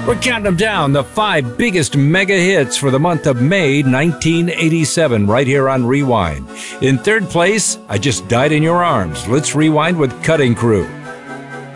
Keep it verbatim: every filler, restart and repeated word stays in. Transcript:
We're counting them down, the five biggest mega hits for the month of May nineteen eighty-seven, right here on Rewind. In third place, I Just Died in Your Arms. Let's rewind with Cutting Crew.